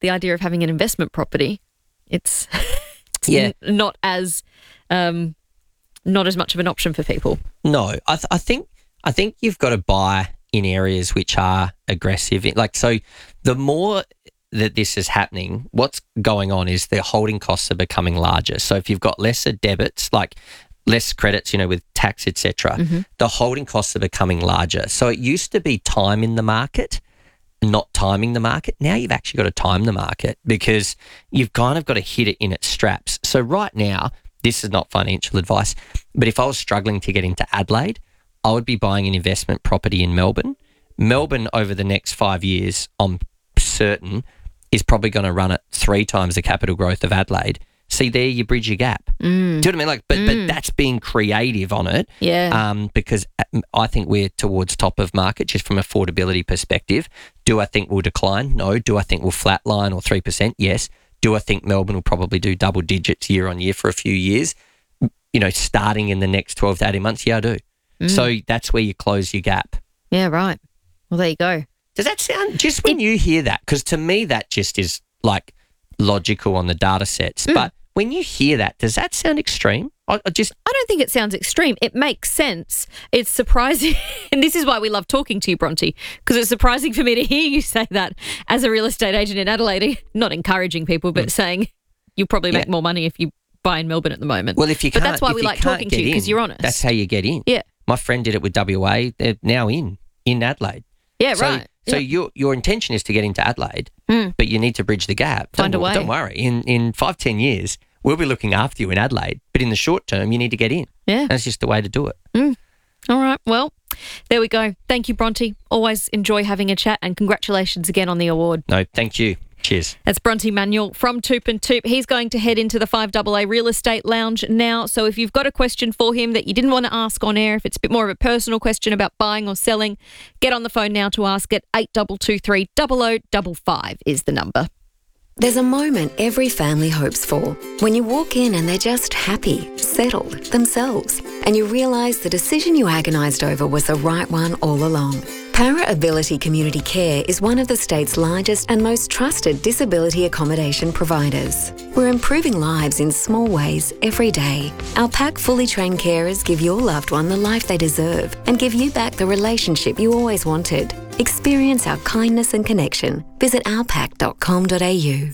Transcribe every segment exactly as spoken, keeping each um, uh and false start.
the idea of having an investment property, it's, it's Yeah. n- not as um, not as much of an option for people. No, I, th- I think I think you've got to buy in areas which are aggressive. Like, so the more that this is happening, what's going on is the holding costs are becoming larger. So if you've got lesser debits, like less credits, you know, with tax, et cetera, Mm-hmm. the holding costs are becoming larger. So it used to be time in the market, not timing the market. Now you've actually got to time the market because you've kind of got to hit it in its straps. So right now, this is not financial advice, but if I was struggling to get into Adelaide, I would be buying an investment property in Melbourne. Melbourne over the next five years, I'm certain, is probably going to run at three times the capital growth of Adelaide. See, there you bridge your gap. Mm. Do you know what I mean? Like, but Mm. but that's being creative on it. Yeah. Um, because I think we're towards top of market just from affordability perspective. Do I think we'll decline? No. Do I think we'll flatline or three percent? Yes. Do I think Melbourne will probably do double digits year on year for a few years? You know, starting in the next twelve to eighteen months? Yeah, I do. Mm. So that's where you close your gap. Yeah, right. Well, there you go. Does that sound, just when you hear that, because to me that just is like logical on the data sets, Mm. but when you hear that, does that sound extreme? I, I just I don't think it sounds extreme. It makes sense. It's surprising. And this is why we love talking to you, Bronte, because it's surprising for me to hear you say that as a real estate agent in Adelaide, not encouraging people, but saying you'll probably make Yeah. more money if you buy in Melbourne at the moment. Well, if you but can't, that's why if we you like can't talking to get you, because in, you're honest. That's how you get in. Yeah. My friend did it with W A. They're now in in Adelaide. Yeah, so, right. So Yeah. your your intention is to get into Adelaide, Mm. but you need to bridge the gap. Find don't, a way. Don't worry. In in five ten years, we'll be looking after you in Adelaide. But in the short term, you need to get in. Yeah. That's just the way to do it. Mm. All right. Well, there we go. Thank you, Bronte. Always enjoy having a chat, and congratulations again on the award. No, thank you. Cheers. That's Bronte Manuel from Toop and Toop. He's going to head into the five A A Real Estate Lounge now. So if you've got a question for him that you didn't want to ask on air, if it's a bit more of a personal question about buying or selling, get on the phone now to ask it. eight two two three, zero zero five five is the number. There's a moment every family hopes for. When you walk in and they're just happy, settled, themselves, and you realise the decision you agonised over was the right one all along. Para Ability Community Care is one of the state's largest and most trusted disability accommodation providers. We're improving lives in small ways every day. Our P A C fully trained carers give your loved one the life they deserve and give you back the relationship you always wanted. Experience our kindness and connection. Visit our pac dot com dot a u.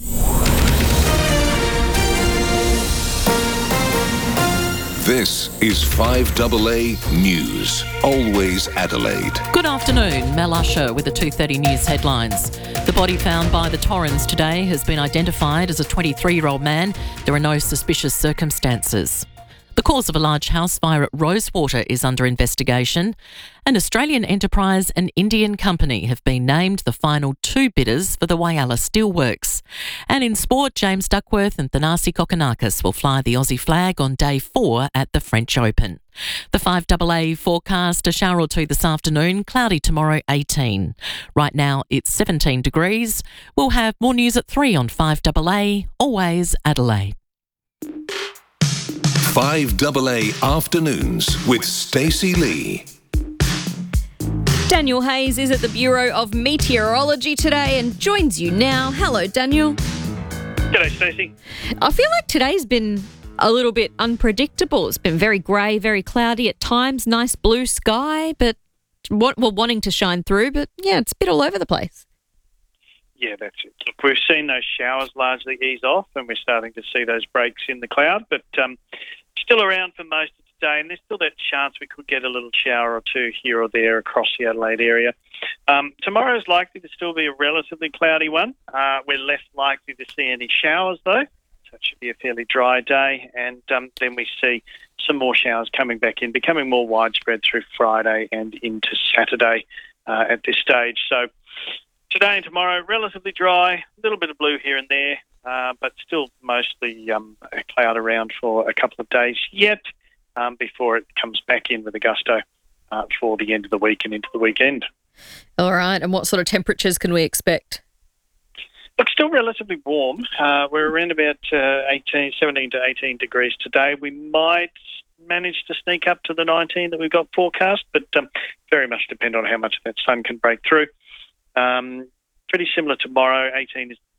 This is five A A News. Always Adelaide. Good afternoon, Mel Usher with the two thirty News headlines. The body found by the Torrens today has been identified as a twenty-three-year-old man. There are no suspicious circumstances. The cause of a large house fire at Rosewater is under investigation. An Australian enterprise and Indian company have been named the final two bidders for the Whyalla Steelworks. And in sport, James Duckworth and Thanasi Kokonakis will fly the Aussie flag on day four at the French Open. The five A A forecast, a shower or two this afternoon, cloudy tomorrow, eighteen. Right now it's seventeen degrees. We'll have more news at three on five A A, always Adelaide. five A A Afternoons with Stacey Lee. Daniel Hayes is at the Bureau of Meteorology today and joins you now. Hello, Daniel. G'day, Stacey. I feel like today's been a little bit unpredictable. It's been very grey, very cloudy at times, nice blue sky, but what we're wanting to shine through, but yeah, it's a bit all over the place. Yeah, that's it. Look, we've seen those showers largely ease off and we're starting to see those breaks in the cloud, but um, still around for most of today, and there's still that chance we could get a little shower or two here or there across the Adelaide area. Um, tomorrow is likely to still be a relatively cloudy one. Uh, we're less likely to see any showers, though, so it should be a fairly dry day, and um, then we see some more showers coming back in, becoming more widespread through Friday and into Saturday uh, at this stage. So today and tomorrow, relatively dry, a little bit of blue here and there, uh, but still mostly um, a cloud around for a couple of days yet um, before it comes back in with a gusto uh, for the end of the week and into the weekend. All right, and what sort of temperatures can we expect? Look, still relatively warm. Uh, we're around about uh, eighteen, seventeen to eighteen degrees today. We might manage to sneak up to the nineteen that we've got forecast, but um, very much depend on how much of that sun can break through. Um, pretty similar tomorrow. eighteen is